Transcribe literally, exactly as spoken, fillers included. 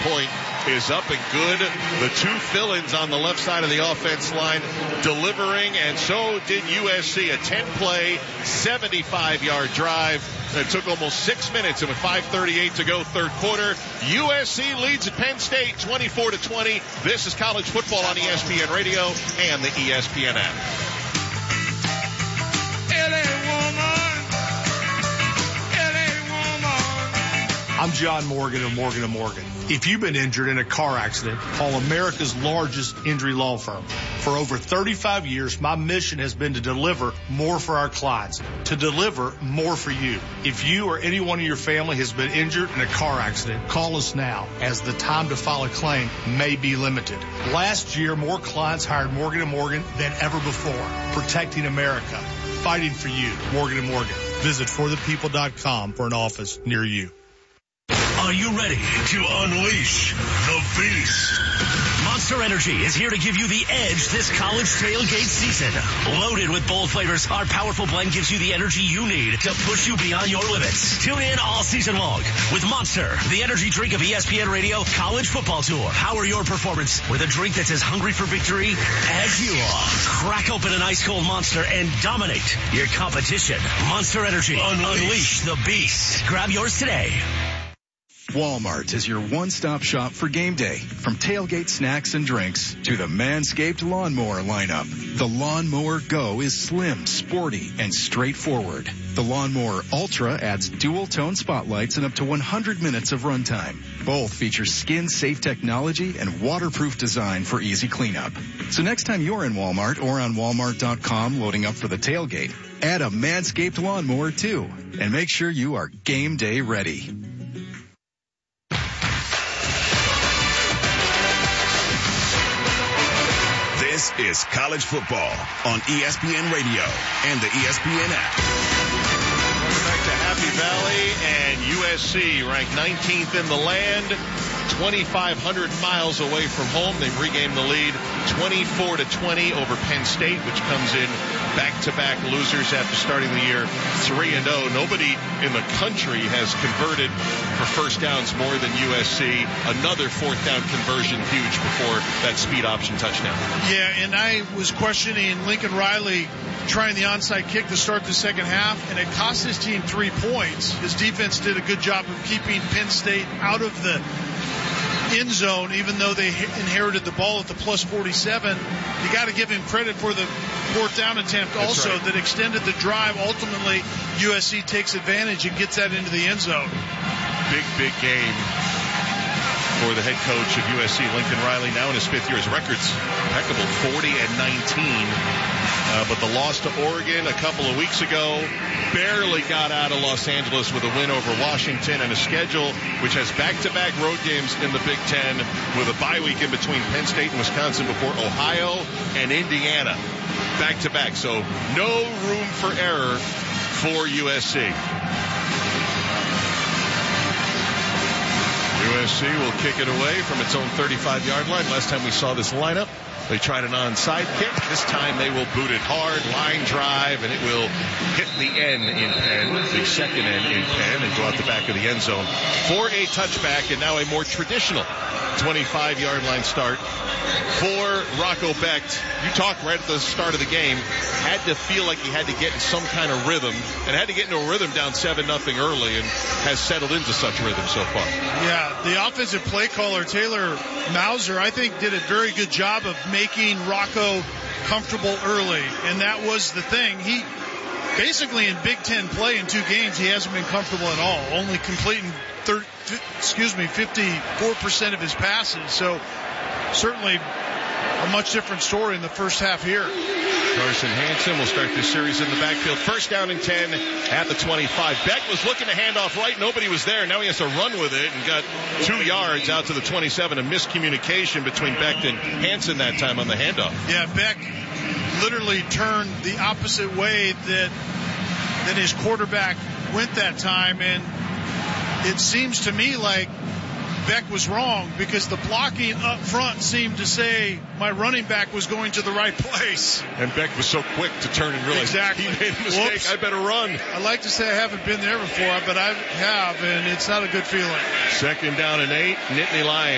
Point is up and good. The two fill-ins on the left side of the offense line delivering, and so did U S C. A ten-play, seventy-five-yard drive that took almost six minutes, and with five thirty-eight to go, third quarter, U S C leads at Penn State twenty-four to twenty. This is college football on E S P N Radio and the E S P N app. L A woman, L A woman. I'm John Morgan of Morgan and Morgan. If you've been injured in a car accident, call America's largest injury law firm. For over thirty-five years, my mission has been to deliver more for our clients, to deliver more for you. If you or anyone in your family has been injured in a car accident, call us now, as the time to file a claim may be limited. Last year, more clients hired Morgan and Morgan than ever before, protecting America, fighting for you. Morgan and Morgan. Visit for the people dot com for an office near you. Are you ready to unleash the beast? Monster Energy is here to give you the edge this college tailgate season. Loaded with bold flavors, our powerful blend gives you the energy you need to push you beyond your limits. Tune in all season long with Monster, the energy drink of E S P N Radio College Football Tour. Power your performance with a drink that's as hungry for victory as you are. Crack open an ice cold Monster and dominate your competition. Monster Energy. Unleash, Unleash the beast. Grab yours today. Walmart is your one-stop shop for game day. From tailgate snacks and drinks to the Manscaped lawnmower lineup. The Lawnmower Go is slim, sporty, and straightforward. The Lawnmower Ultra adds dual-tone spotlights and up to one hundred minutes of runtime. Both feature skin-safe technology and waterproof design for easy cleanup. So next time you're in Walmart or on Walmart dot com loading up for the tailgate, add a Manscaped lawnmower too, and make sure you are game day ready. This is college football on E S P N Radio and the E S P N app. Welcome back to Happy Valley, and U S C ranked nineteenth in the land, twenty-five hundred miles away from home. They've regained the lead twenty-four to twenty over Penn State, which comes in back-to-back losers after starting the year three and oh. Nobody in the country has converted for first downs more than U S C. Another fourth down conversion, huge before that speed option touchdown. Yeah, and I was questioning Lincoln Riley trying the onside kick to start the second half, and it cost his team three points. His defense did a good job of keeping Penn State out of the end zone, even though they inherited the ball at the plus forty-seven. You got to give him credit for the fourth down attempt also right. that extended the drive. Ultimately, U S C takes advantage and gets that into the end zone. Big, big game for the head coach of U S C, Lincoln Riley, now in his fifth year. His record's impeccable, forty and nineteen. Uh, but the loss to Oregon a couple of weeks ago barely got out of Los Angeles with a win over Washington, and a schedule which has back-to-back road games in the Big Ten with a bye week in between Penn State and Wisconsin before Ohio and Indiana. Back-to-back. So no room for error for U S C. U S C will kick it away from its own thirty-five-yard line. Last time we saw this lineup, they tried an onside kick. This time they will boot it hard, line drive, and it will hit the end in Penn, the second end in Penn, and go out the back of the end zone for a touchback, and now a more traditional twenty-five-yard line start for Rocco Becht. You talked right at the start of the game, had to feel like he had to get in some kind of rhythm, and had to get into a rhythm down seven nothing early, and has settled into such rhythm so far. Yeah, the offensive play caller, Taylor Mauser, I think did a very good job of making Rocco comfortable early, and that was the thing. He basically in Big Ten play in two games, he hasn't been comfortable at all, only completing thir- excuse me, fifty-four percent of his passes. So certainly a much different story in the first half here. Carson Hansen will start this series in the backfield. First down and ten at the twenty-five. Beck was looking to hand off right. Nobody was there. Now he has to run with it and got two yards out to the twenty-seven. A miscommunication between Beck and Hansen that time on the handoff. Yeah, Beck literally turned the opposite way that that his quarterback went that time, and it seems to me like Beck was wrong because the blocking up front seemed to say my running back was going to the right place. And Beck was so quick to turn and realize exactly. he made a mistake. Whoops. I better run. I like to say I haven't been there before, but I have, and it's not a good feeling. Second down and eight. Nittany Lions